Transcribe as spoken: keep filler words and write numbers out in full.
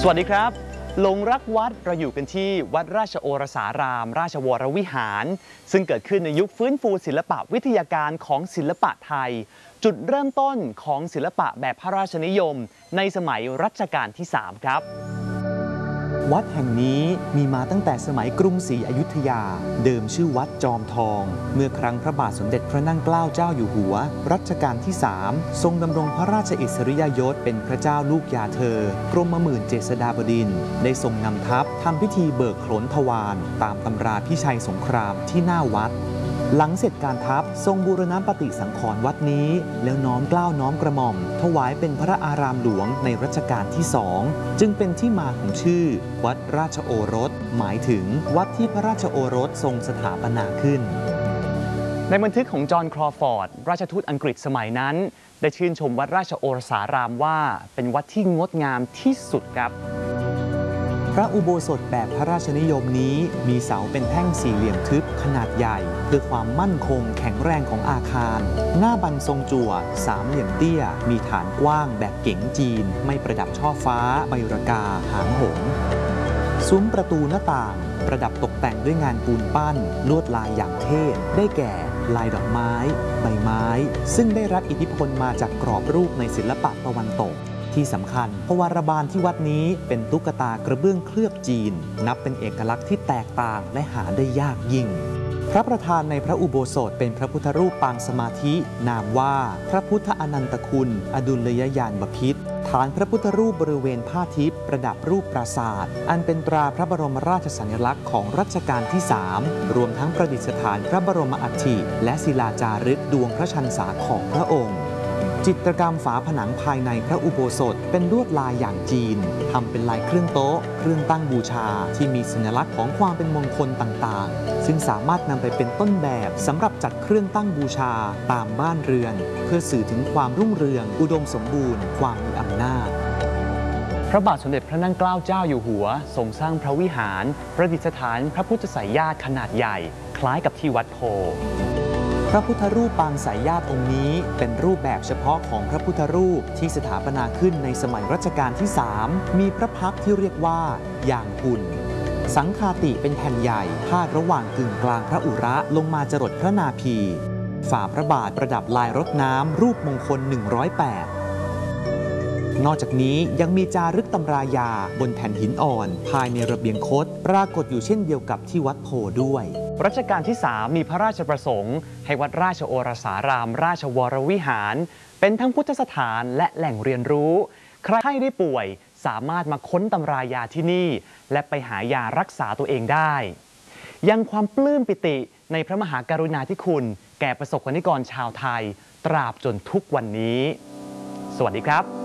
สวัสดีครับหลงรักวัดเราอยู่กันที่วัดราชโอรสาราม ราชวรวิหารซึ่งเกิดขึ้นในยุคฟื้นฟูศิลปะวิทยาการของศิลปะไทยจุดเริ่มต้นของศิลปะแบบพระราชนิยมในสมัยรัชกาลที่สามครับวัดแห่งนี้มีมาตั้งแต่สมัยกรุงศรีอยุธยาเดิมชื่อวัดจอมทองเมื่อครั้งพระบาทสมเด็จพระนั่งเกล้าเจ้าอยู่หัวรัชกาลที่สามทรงดำรงพระราชอิสริยยศเป็นพระเจ้าลูกยาเธอกรมหมื่นเจษฎาบดินทร์ได้ทรงนำทัพทำพิธีเบิกโขนทวารตามตำราพิชัยสงครามที่หน้าวัดหลังเสร็จการทัพทรงบูรณปฏิสังขรณ์วัดนี้แล้วน้อมเกล้าน้อมกระหม่อมถวายเป็นพระอารามหลวงในรัชกาลที่สองจึงเป็นที่มาของชื่อวัดราชโอรสหมายถึงวัดที่พระราชโอรสทรงสถาปนาขึ้นในบันทึกของจอห์นคลอฟอร์ดราชทูตอังกฤษสมัยนั้นได้ชื่นชมวัดราชโอรสารามว่าเป็นวัดที่งดงามที่สุดครับพระอุโบสถแบบพระราชนิยมนี้มีเสาเป็นแท่งสี่เหลี่ยมทึบขนาดใหญ่เพื่อความมั่นคงแข็งแรงของอาคารหน้าบันทรงจั่วสามเหลี่ยมเตี้ยมีฐานกว้างแบบเก๋งจีนไม่ประดับช่อฟ้าใบรากาหางหงส์ซุ้มประตูหน้าต่างประดับตกแต่งด้วยงานปูนปั้นลวดลายอย่างเทพได้แก่ลายดอกไม้ใบไม้ซึ่งได้รับอิทธิพลมาจากกรอบรูปในศิลปะตะวันตกที่สำคัญพวารบาลที่วัดนี้เป็นตุ๊กตากระเบื้องเคลือบจีนนับเป็นเอกลักษณ์ที่แตกต่างและหาได้ยากยิ่งพระประธานในพระอุโบสถเป็นพระพุทธรูปปางสมาธินามว่าพระพุทธอนันตคุณอดุลยญาณบพิตรฐานพระพุทธรูปบริเวณผ้าทิพย์ประดับรูปปราสาทอันเป็นตราพระบรมราชสัญลักษณ์ของรัชกาลที่สามรวมทั้งประดิษฐานพระบรมอัฐิและศิลาจารึกดวงพระชันษาของพระองค์จิตรกรรมฝาผนังภายในพระอุโบสถเป็นลวดลายอย่างจีนทำเป็นลายเครื่องโต๊ะเครื่องตั้งบูชาที่มีสัญลักษณ์ของความเป็นมงคลต่างๆซึ่งสามารถนำไปเป็นต้นแบบสำหรับจัดเครื่องตั้งบูชาตามบ้านเรือนเพื่อสื่อถึงความรุ่งเรืองอุดมสมบูรณ์ความมีอำนาจพระบาทสมเด็จพระนั่งเกล้าเจ้าอยู่หัวทรงสร้างพระวิหารประดิษฐานพระพุทธไสยญาติขนาดใหญ่คล้ายกับที่วัดโพพระพุทธรูปปางสายญาติองค์นี้เป็นรูปแบบเฉพาะของพระพุทธรูปที่สถาปนาขึ้นในสมัยรัชกาลที่สามมีพระพักตร์ที่เรียกว่าอย่างหุ่นสังฆาติเป็นแผ่นใหญ่พาดระหว่างกึ่งกลางพระอุระลงมาจรดพระนาภีฝ่าพระบาทประดับลายรถน้ำรูปมงคลหนึ่งร้อยแปดนอกจากนี้ยังมีจารึกตำรายาบนแผ่นหินอ่อนภายในระเบียงคดปรากฏอยู่เช่นเดียวกับที่วัดโพด้วยรัชกาลที่สามมีพระราชประสงค์ให้วัดราชโอรสาราม ราชวรวิหารเป็นทั้งพุทธสถานและแหล่งเรียนรู้ใครได้ป่วยสามารถมาค้นตำรายาที่นี่และไปหายารักษาตัวเองได้ยังความปลื้มปิติในพระมหากรุณาธิคุณแก่ประสบกนิกรชาวไทยตราบจนทุกวันนี้สวัสดีครับ